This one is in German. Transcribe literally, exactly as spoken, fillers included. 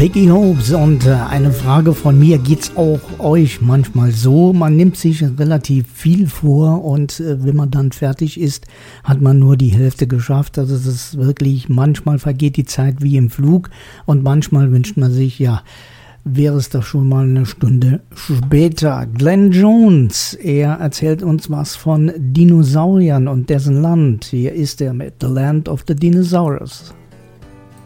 Vicky Hopes und äh, eine Frage von mir, geht's auch euch manchmal so, man nimmt sich relativ viel vor und äh, wenn man dann fertig ist, hat man nur die Hälfte geschafft, also es ist wirklich, manchmal vergeht die Zeit wie im Flug und manchmal wünscht man sich, ja, wäre es doch schon mal eine Stunde später. Glenn Jones, er erzählt uns was von Dinosauriern und dessen Land, hier ist er mit The Land of the Dinosaurs.